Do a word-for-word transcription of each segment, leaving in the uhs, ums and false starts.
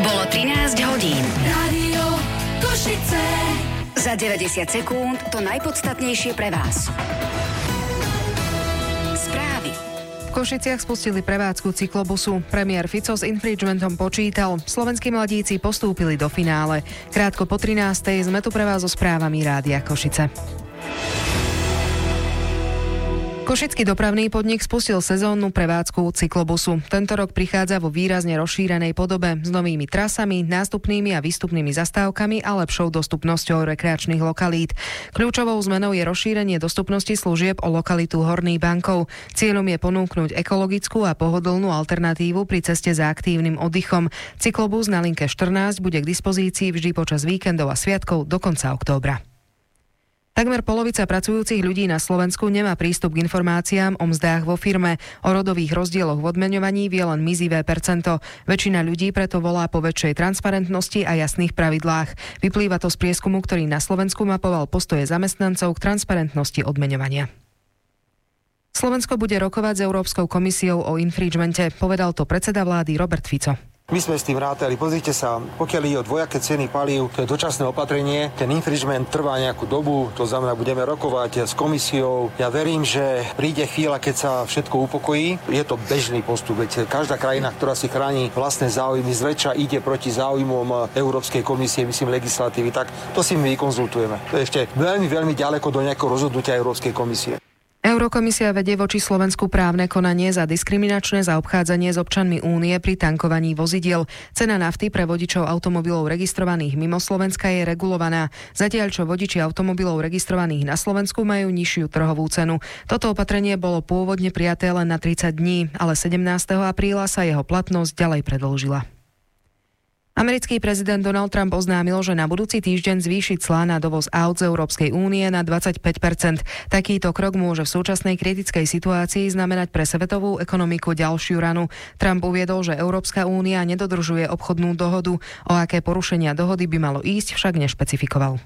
Bolo trinásť hodín. Rádio Košice. Za deväťdesiat sekúnd to najpodstatnejšie pre vás. Správy. V Košiciach spustili prevádzku cyklobusu. Premiér Fico s infringementom počítal. Slovenskí mladíci postúpili do finále. Krátko po trinástej sme tu pre vás so správami Rádia Košice. Košický dopravný podnik spustil sezónnu prevádzku cyklobusu. Tento rok prichádza vo výrazne rozšírenej podobe s novými trasami, nástupnými a výstupnými zastávkami a lepšou dostupnosťou rekreačných lokalít. Kľúčovou zmenou je rozšírenie dostupnosti služieb o lokalitu Horný Bankov. Cieľom je ponúknuť ekologickú a pohodlnú alternatívu pri ceste za aktívnym oddychom. Cyklobus na linke štrnásť bude k dispozícii vždy počas víkendov a sviatkov do konca októbra. Takmer polovica pracujúcich ľudí na Slovensku nemá prístup k informáciám o mzdách vo firme. O rodových rozdieloch v odmeňovaní vie len mizivé percento. Väčšina ľudí preto volá po väčšej transparentnosti a jasných pravidlách. Vyplýva to z prieskumu, ktorý na Slovensku mapoval postoje zamestnancov k transparentnosti odmeňovania. Slovensko bude rokovať s Európskou komisiou o infringemente, povedal to predseda vlády Robert Fico. My sme s tým rátali. Pozrite sa, pokiaľ ide o dvojaké ceny palív, to je dočasné opatrenie. Ten infringement trvá nejakú dobu, to znamená, budeme rokovať s komisiou. Ja verím, že príde chvíľa, keď sa všetko upokojí. Je to bežný postup, veď každá krajina, ktorá si chráni vlastné záujmy, zväčša ide proti záujmom Európskej komisie, myslím legislatívy, tak to si my vykonzultujeme. To je ešte veľmi, veľmi ďaleko do nejakého rozhodnutia Európskej komisie. Eurokomisia vedie voči Slovensku právne konanie za diskriminačné zaobchádzanie s občanmi Únie pri tankovaní vozidiel. Cena nafty pre vodičov automobilov registrovaných mimo Slovenska je regulovaná. Zatiaľ, čo vodiči automobilov registrovaných na Slovensku majú nižšiu trhovú cenu. Toto opatrenie bolo pôvodne prijaté len na tridsať dní, ale sedemnásteho apríla sa jeho platnosť ďalej predĺžila. Americký prezident Donald Trump oznámil, že na budúci týždeň zvýši clá na dovoz aut z Európskej únie na dvadsaťpäť percent. Takýto krok môže v súčasnej kritickej situácii znamenať pre svetovú ekonomiku ďalšiu ranu. Trump uviedol, že Európska únia nedodržuje obchodnú dohodu. O aké porušenia dohody by malo ísť, však nešpecifikoval.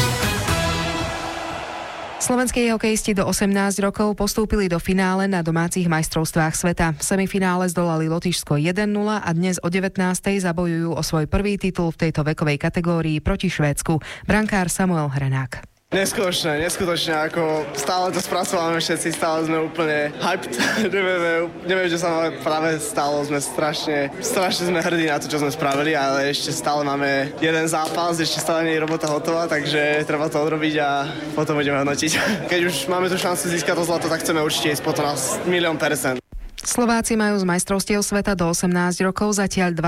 Slovenskí hokejisti do osemnásť rokov postúpili do finále na domácich majstrovstvách sveta. V semifinále zdolali Lotyšsko jeden nula a dnes o devätnástej zabojujú o svoj prvý titul v tejto vekovej kategórii proti Švédsku. Brankár Samuel Hrenák. Neskutočné, neskutočne, ako stále to spracovávame všetci, stále sme úplne hyped, neviem, neviem, čo sa nám práve stalo, sme strašne, strašne sme hrdí na to, čo sme spravili, ale ešte stále máme jeden zápas, ešte stále nie je robota hotová, takže treba to odrobiť a potom budeme hodnotiť. Keď už máme tu šancu získať to zlato, tak chceme určite ísť potom na milión percent. Slováci majú z majstrovstiev sveta do osemnásť rokov zatiaľ dva